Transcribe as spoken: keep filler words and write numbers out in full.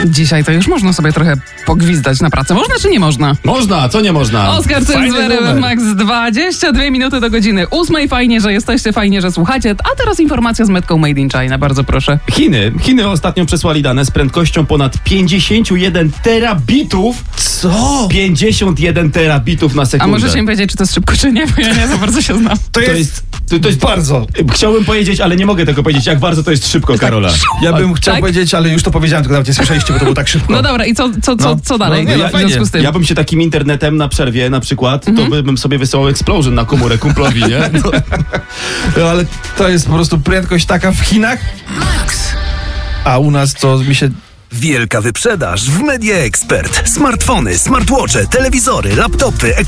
Dzisiaj to już można sobie trochę pogwizdać na pracę. Można czy nie można? Można, co nie można? Oskar Fajny Cenzwery, numer. Max dwadzieścia dwie minuty do godziny ósmej. Fajnie, że jesteście, fajnie, że słuchacie. A teraz informacja z metką Made in China, bardzo proszę. Chiny. Chiny ostatnio przesłali dane z prędkością ponad pięćdziesiąt jeden terabitów. Co? pięćdziesiąt jeden terabitów na A sekundę. możecie mi powiedzieć, czy to jest szybko, czy nie? Bo ja nie za bardzo się znam. To To jest... jest, to, to jest bardzo. Chciałbym powiedzieć, ale nie mogę tego powiedzieć, jak bardzo to jest szybko, Karola. Ja bym chciał Tak? powiedzieć, ale już to powiedziałem, tylko nawet nie słyszeliście, bo to było tak szybko. No dobra, i co, co, co, No. co dalej? No nie, no w fajnie. związku z tym. Ja bym się takim internetem na przerwie na przykład, Mhm. to bym sobie wysyłał explosion na komórę kumplowi, nie? No. No, ale to jest po prostu prędkość taka w Chinach, a u nas to mi się... Wielka wyprzedaż w Media Expert. Smartfony, smartwatche, telewizory, laptopy,